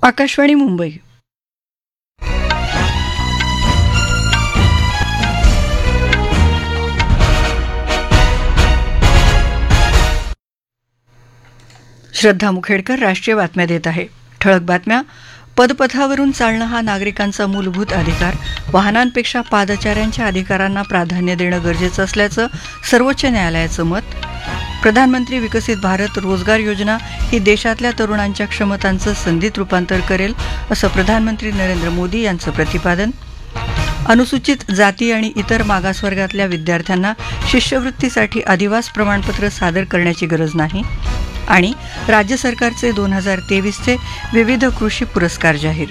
आकाशवाणी मुंबई. श्रद्धा मुखेडकर राष्ट्रीय बातम्या देत आहे. ठळक बातम्या. पदपथावरून चालणं हा नागरिकांचा मूलभूत अधिकार. वाहनांपेक्षा पादचाऱ्यांच्या अधिकारांना प्राधान्य देणं गरजेचं असल्याचं सर्वोच्च न्यायालयाचं मत. प्रधानमंत्री विकसित भारत रोजगार योजना ही देशातल्या तरुणांच्या क्षमतांचं संधीत रूपांतर करेल असं प्रधानमंत्री नरेंद्र मोदी यांचं प्रतिपादन. अनुसूचित जाती आणि इतर मागासवर्गातल्या विद्यार्थ्यांना शिष्यवृत्तीसाठी अधिवास प्रमाणपत्र सादर करण्याची गरज नाही. आणि राज्य सरकारचे 2023चे विविध कृषी पुरस्कार जाहीर.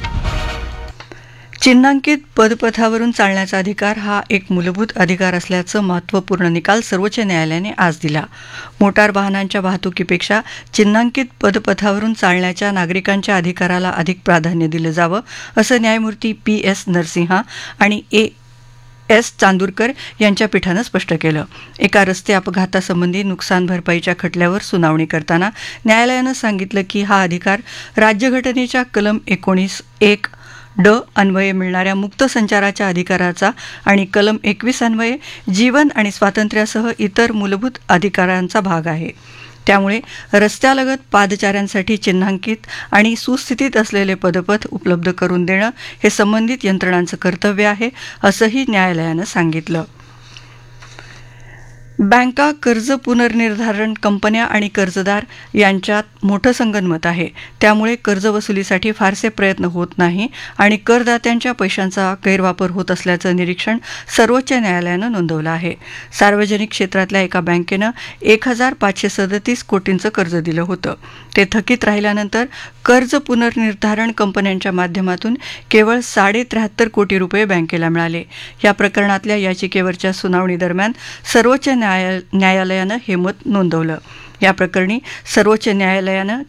चिन्हांकित पदपथावरून चालण्याचा अधिकार हा एक मूलभूत अधिकार असल्याचं महत्त्वपूर्ण निकाल सर्वोच्च न्यायालयाने आज दिला. मोटार वाहनांच्या वाहतुकीपेक्षा चिन्हांकित पदपथावरून चालण्याच्या नागरिकांच्या अधिकाराला अधिक प्राधान्य दिलं जावं असं न्यायमूर्ती PS नरसिंहा आणि S चांदूरकर यांच्या पीठानं स्पष्ट केलं. एका रस्ते अपघातासंबंधी नुकसान भरपाईच्या खटल्यावर सुनावणी करताना न्यायालयानं सांगितलं की हा अधिकार राज्यघटनेच्या कलम 19(1) ड अन्वये मिळणाऱ्या मुक्त संचाराच्या अधिकाराचा आणि कलम 21 अन्वये जीवन आणि स्वातंत्र्यासह इतर मूलभूत अधिकारांचा भाग आहे. त्यामुळे रस्त्यालगत पादचाऱ्यांसाठी चिन्हांकित आणि सुस्थितीत असलेले पदपथ उपलब्ध करून देणं हे संबंधित यंत्रणांचं कर्तव्य आहे असंही न्यायालयानं सांगितलं. बँका, कर्ज पुनर्निर्धारण कंपन्या आणि कर्जदार यांच्यात मोठं संगनमत आहे. त्यामुळे कर्जवसुलीसाठी फारसे प्रयत्न होत नाही आणि करदात्यांच्या पैशांचा गैरवापर होत असल्याचं निरीक्षण सर्वोच्च न्यायालयानं नोंदवलं आहे. सार्वजनिक क्षेत्रातल्या एका बँकेनं 1,537 कोटींचं कर्ज दिलं होतं. ते थकीत राहिल्यानंतर कर्ज पुनर्निर्धारण कंपन्यांच्या माध्यमातून केवळ 73.5 कोटी रुपये बँकेला मिळाले. या प्रकरणातल्या याचिकेवरच्या सुनावणी दरम्यान सर्वोच्च न्यायालयानं हे मत नोंदवलं. या प्रकरणी सर्वोच्च न्यायालयानं